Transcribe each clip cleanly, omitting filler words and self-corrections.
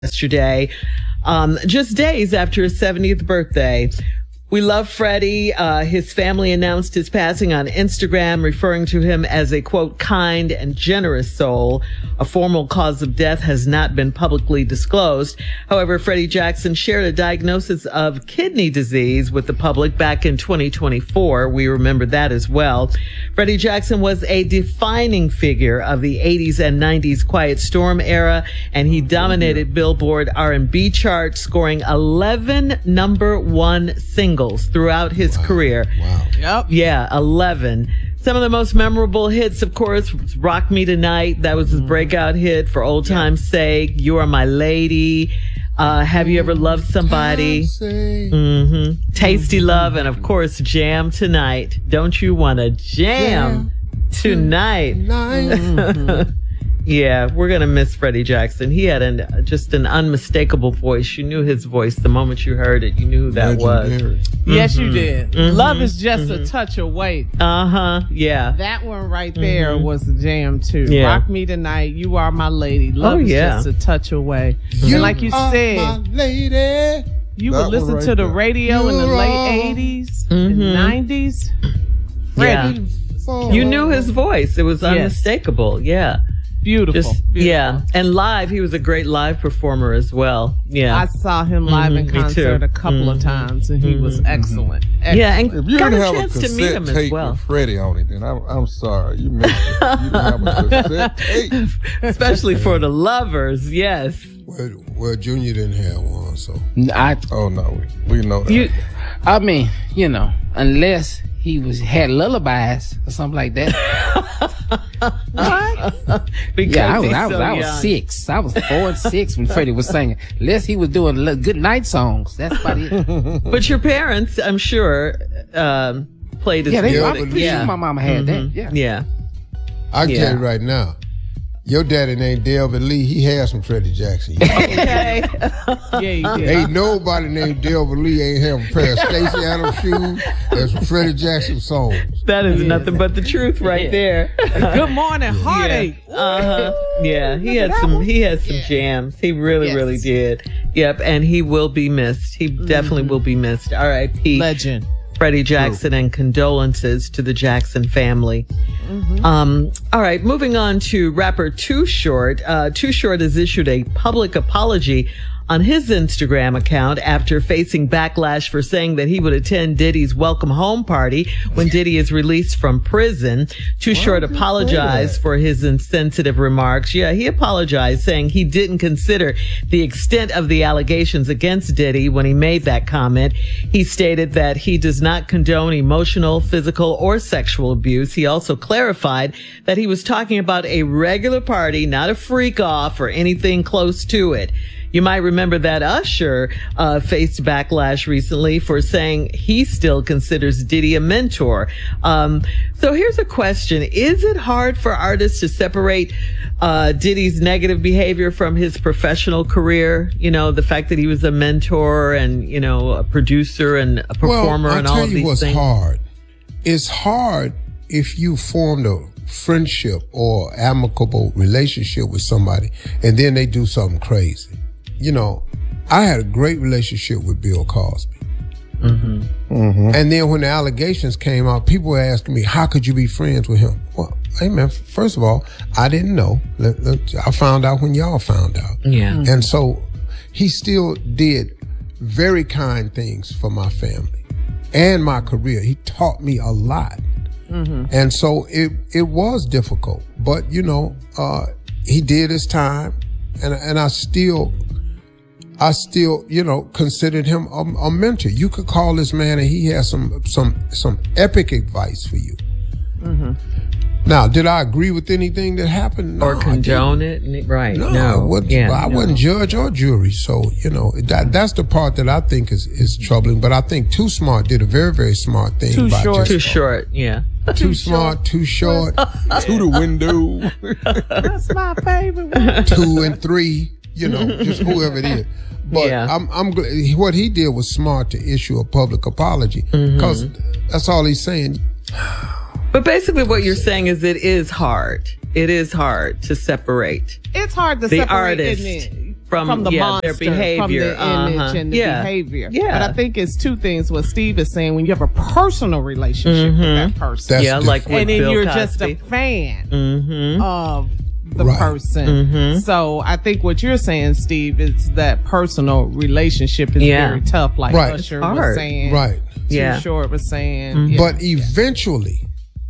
yesterday, just days after his 70th birthday. We love Freddie. His family announced his passing on Instagram, referring to him as a, quote, kind and generous soul. A formal cause of death has not been publicly disclosed. However, Freddie Jackson shared a diagnosis of kidney disease with the public back in 2024. We remember that as well. Freddie Jackson was a defining figure of the 80s and 90s Quiet Storm era, and he dominated Billboard R&B charts, scoring 11 number one singles throughout his career. Wow. Yep. Yeah, 11. Some of the most memorable hits, of course, was Rock Me Tonight. That was his breakout hit. For Old Time's Sake, You Are My Lady. Have You Ever Loved Somebody? Tasty Love. And, of course, Jam Tonight. Don't you want to jam tonight? Yeah, we're going to miss Freddie Jackson. He had just an unmistakable voice. You knew his voice. The moment you heard it, you knew who that was. Yes, you did. Love is just a touch away. Yeah. That one right there was the jam, too. Yeah. Rock Me Tonight, You Are My Lady. Love is just a touch away. And like you said, my lady. you would listen to the radio in the late 80s and 90s. Freddie. You knew his voice. It was unmistakable. Yeah. Beautiful. Yeah. And live, he was a great live performer as well. Yeah. I saw him live in concert a couple of times, and he was excellent. Yeah, and If you got didn't a have a chance to meet him cassette as tape well. with Freddie on it, then I'm sorry. You missed it. You didn't have a cassette tape. Especially for the lovers, yes. Well, Junior didn't have one, so. Oh, no. We know that. I mean, unless he had lullabies or something like that. What? Because I was young. 6. I was 4 and 6 when Freddie was singing. Unless he was doing good night songs. That's about it. But your parents, I'm sure, played his music. My mama had that. Yeah. I can tell you right now, your daddy named Delbert Lee. He had some Freddie Jackson. Okay. Yeah, he did. Ain't nobody named Delbert Lee ain't have a pair of Stacey Adams shoes and some Freddie Jackson songs. That is nothing but the truth right there. Good Morning Heartache. Yeah, he had some jams. He really did. Yep, and he will be missed. He definitely will be missed. R.I.P. Legend. Freddie Jackson, and condolences to the Jackson family. All right, moving on to rapper Too Short. Too Short has issued a public apology on his Instagram account after facing backlash for saying that he would attend Diddy's welcome home party when Diddy is released from prison. Too Short apologized for his insensitive remarks. Yeah, he apologized, saying he didn't consider the extent of the allegations against Diddy when he made that comment. He stated that he does not condone emotional, physical, or sexual abuse. He also clarified that he was talking about a regular party, not a freak off or anything close to it. You might remember that Usher faced backlash recently for saying he still considers Diddy a mentor. So here's a question. Is it hard for artists to separate Diddy's negative behavior from his professional career? The fact that he was a mentor and, a producer and a performer and all of these things? Well, I'll tell you what's hard. It's hard if you formed a friendship or amicable relationship with somebody and then they do something crazy. I had a great relationship with Bill Cosby. And then when the allegations came out, people were asking me, how could you be friends with him? Well, hey man, first of all, I didn't know. I found out when y'all found out. Yeah. And so he still did very kind things for my family and my career. He taught me a lot. And so it was difficult, but he did his time, and I still, considered him a mentor. You could call this man and he has some epic advice for you. Now, did I agree with anything that happened? No, or condone it? Right. I wasn't judge or jury. So, that's the part that I think is troubling. But I think Too Smart did a very, very smart thing. Too short, yeah. Too smart, too short, to the window. That's my favorite one. 2 and 3, just whoever it is. But I'm glad what he did was smart to issue a public apology, because that's all he's saying. But basically what you're saying is it is hard. It is hard to separate. It's hard to the separate artist it from the monster, their behavior, from the image and the behavior. Yeah. But I think it's two things. What Steve is saying, when you have a personal relationship with that person, That's like different. with and then Bill you're Cosby. just a fan of the Right. person. So I think what you're saying, Steve, is that personal relationship is very tough. Like Right. Usher It's hard. was saying, Right. Yeah. Too Short was saying. Yeah. But eventually,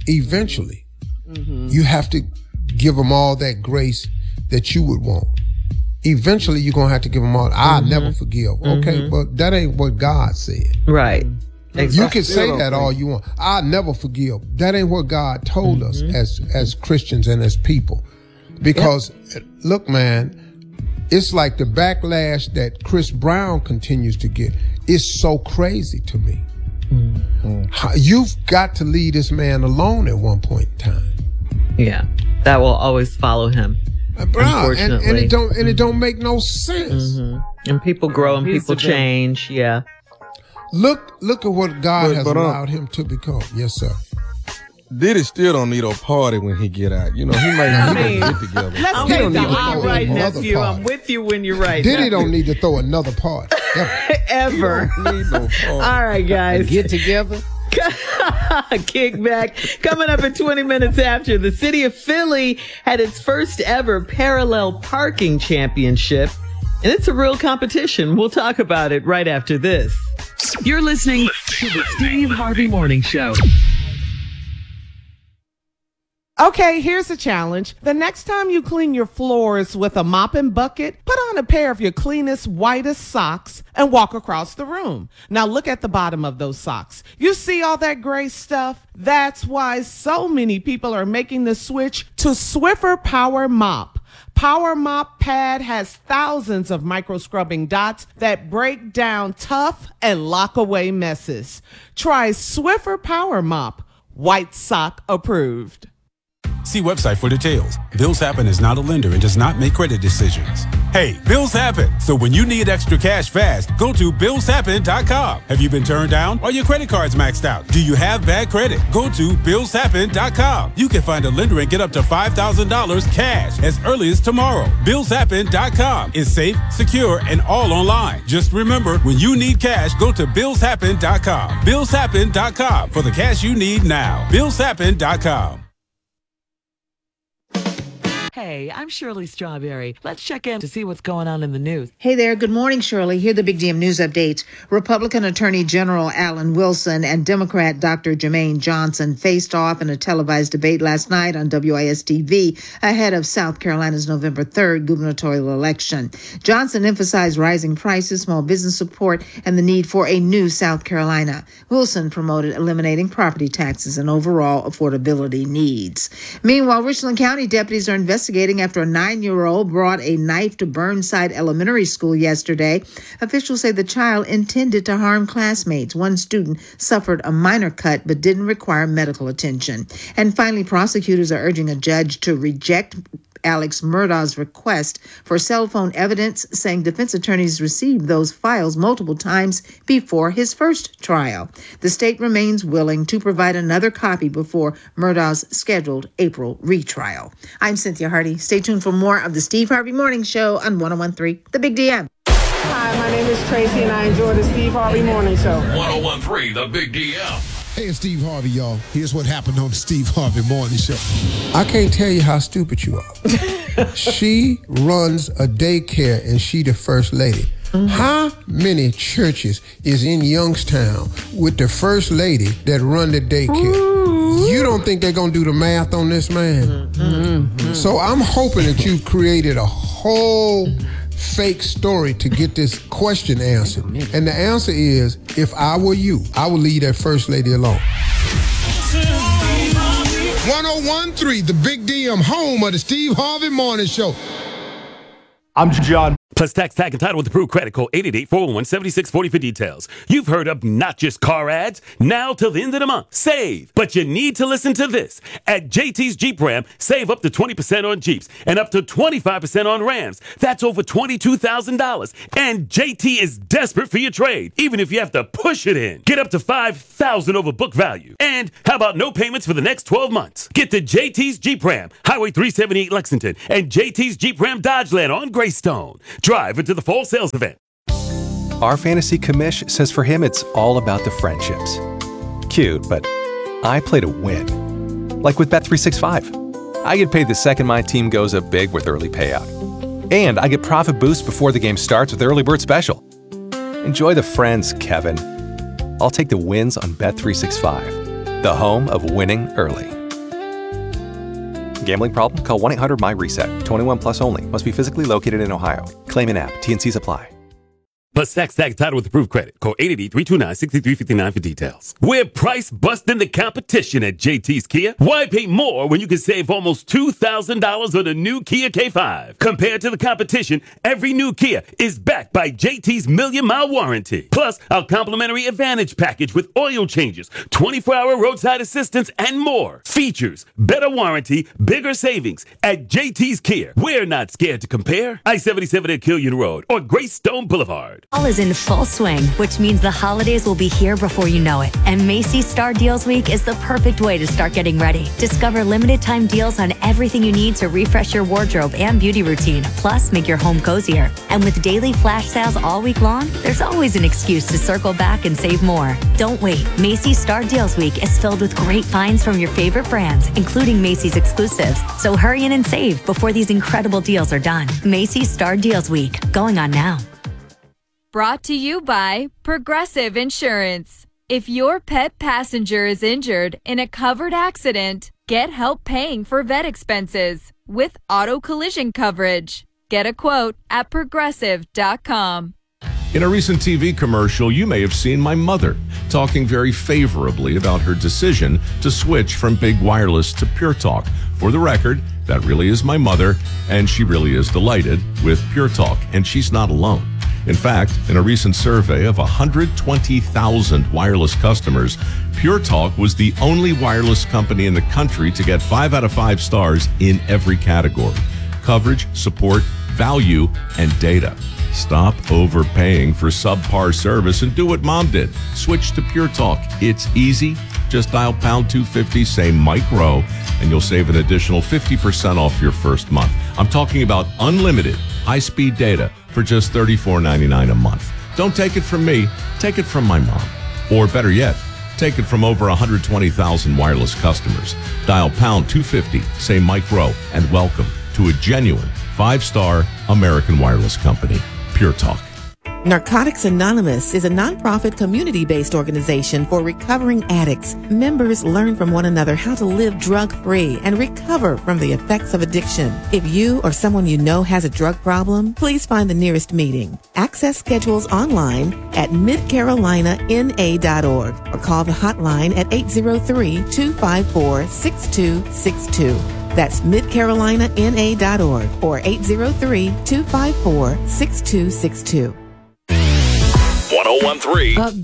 you have to give them all that grace that you would want. Eventually, you're going to have to give them all. I'll never forgive. Okay, but that ain't what God said. Right. You can say that all you want. I'll never forgive. That ain't what God told us as Christians and as people. Because, look, man, it's like the backlash that Chris Brown continues to get is so crazy to me. You've got to leave this man alone at one point in time. Yeah. That will always follow him. Brown, and Unfortunately. it don't make no sense. And people grow and people change. Yeah. Look at what God has but, allowed him to become. Yes, sir. Diddy still don't need a party when he get out. You know, he might get together. Let's I'm take with the you when eye you're right, another nephew. part. I'm with you when you're right. Diddy nephew. don't need to throw another party. Ever. Need no party. All right, guys. Get together. Kickback. Coming up at 20 minutes after, the city of Philly had its first ever parallel parking championship. And it's a real competition. We'll talk about it right after this. You're listening to the Steve Harvey Morning Show. Okay, here's a challenge. The next time you clean your floors with a mop and bucket, put on a pair of your cleanest, whitest socks and walk across the room. Now look at the bottom of those socks. You see all that gray stuff? That's why so many people are making the switch to Swiffer Power Mop. Power Mop Pad has thousands of micro scrubbing dots that break down tough and lock away messes. Try Swiffer Power Mop. White sock approved. See website for details. Bills Happen is not a lender and does not make credit decisions. Hey, bills happen. So when you need extra cash fast, go to billshappen.com. Have you been turned down? Are your credit cards maxed out? Do you have bad credit? Go to billshappen.com. You can find a lender and get up to $5,000 cash as early as tomorrow. Billshappen.com is safe, secure, and all online. Just remember, when you need cash, go to billshappen.com. Billshappen.com for the cash you need now. Billshappen.com. Hey, I'm Shirley Strawberry. Let's check in to see what's going on in the news. Hey there. Good morning, Shirley. Here are the Big DM News updates. Republican Attorney General Alan Wilson and Democrat Dr. Jermaine Johnson faced off in a televised debate last night on WIS-TV ahead of South Carolina's November 3rd gubernatorial election. Johnson emphasized rising prices, small business support, and the need for a new South Carolina. Wilson promoted eliminating property taxes and overall affordability needs. Meanwhile, Richland County deputies are investigating after a 9-year-old brought a knife to Burnside Elementary School yesterday. Officials say the child intended to harm classmates. One student suffered a minor cut but didn't require medical attention. And finally, prosecutors are urging a judge to reject Alex Murdaugh's request for cell phone evidence, saying defense attorneys received those files multiple times before his first trial. The state remains willing to provide another copy before Murdaugh's scheduled April retrial. I'm Cynthia Hardy. Stay tuned for more of the Steve Harvey Morning Show on 101.3 The Big DM. Hi, my name is Tracy, and I enjoy the Steve Harvey Morning Show. 101.3 The Big DM. Hey, it's Steve Harvey, y'all. Here's what happened on the Steve Harvey Morning Show. I can't tell you how stupid you are. She runs a daycare and she the first lady. How many churches is in Youngstown with the first lady that run the daycare? You don't think they're going to do the math on this, man? So I'm hoping that you've created a whole fake story to get this question answered. And the answer is, if I were you, I would leave that first lady alone. 101.3 The Big DM, home of the Steve Harvey Morning Show. I'm John. Plus tax, tag, and title with approved credit. Call 888-411-7640 for details. You've heard of not just car ads. Now till the end of the month. Save. But you need to listen to this. At JT's Jeep Ram, save up to 20% on Jeeps and up to 25% on Rams. That's over $22,000. And JT is desperate for your trade, even if you have to push it in. Get up to $5,000 over book value. And how about no payments for the next 12 months? Get to JT's Jeep Ram, Highway 378 Lexington, and JT's Jeep Ram Dodgeland on Greystone. drive into the fall sales event. Our fantasy commish says for him it's all about the friendships. Cute, but I play to win. Like with Bet365. I get paid the second my team goes up big with early payout. And I get profit boost before the game starts with Early Bird Special. Enjoy the friends, Kevin. I'll take the wins on Bet365, the home of winning early. Gambling problem? Call 1-800-MY-RESET. 21 plus only. Must be physically located in Ohio. Claim in app. T&Cs apply. Plus tax tag title with approved credit. Call 888-329-6359 for details. We're price busting the competition at JT's Kia. Why pay more when you can save almost $2,000 on a new Kia K5? Compared to the competition, every new Kia is backed by JT's million-mile warranty. Plus, our complimentary Advantage package with oil changes, 24-hour roadside assistance, and more. Features, better warranty, bigger savings. At JT's Kia, we're not scared to compare. I-77 at Killian Road or Greystone Boulevard. Fall is in full swing, which means the holidays will be here before you know it. And Macy's Star Deals Week is the perfect way to start getting ready. Discover limited time deals on everything you need to refresh your wardrobe and beauty routine, plus make your home cozier. And with daily flash sales all week long, there's always an excuse to circle back and save more. Don't wait. Macy's Star Deals Week is filled with great finds from your favorite brands, including Macy's exclusives. So hurry in and save before these incredible deals are done. Macy's Star Deals Week, going on now. Brought to you by Progressive Insurance. If your pet passenger is injured in a covered accident, get help paying for vet expenses with auto collision coverage. Get a quote at progressive.com. In a recent TV commercial, you may have seen my mother talking very favorably about her decision to switch from Big Wireless to Pure Talk. For the record, that really is my mother, and she really is delighted with Pure Talk, and she's not alone. In fact, in a recent survey of 120,000 wireless customers, Pure Talk was the only wireless company in the country to get 5 out of 5 stars in every category: coverage, support, value, and data. Stop overpaying for subpar service and do what Mom did. Switch to Pure Talk. It's easy. Just dial pound 250, say Mike Rowe, and you'll save an additional 50% off your first month. I'm talking about unlimited high-speed data for just $34.99 a month. Don't take it from me. Take it from my mom. Or better yet, take it from over 120,000 wireless customers. Dial pound 250, say Mike Rowe, and welcome to a genuine 5-star American wireless company, Pure Talk. Narcotics Anonymous is a nonprofit community-based organization for recovering addicts. Members learn from one another how to live drug-free and recover from the effects of addiction. If you or someone you know has a drug problem, please find the nearest meeting. Access schedules online at midcarolinana.org or call the hotline at 803-254-6262. That's midcarolinana.org or 803-254-6262. 1013